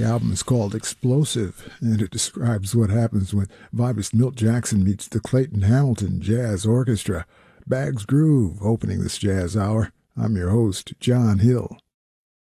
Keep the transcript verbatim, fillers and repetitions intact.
The album is called Explosive, and it describes what happens when vibist Milt Jackson meets the Clayton Hamilton Jazz Orchestra. Bags Groove opening this jazz hour. I'm your host, John Hill.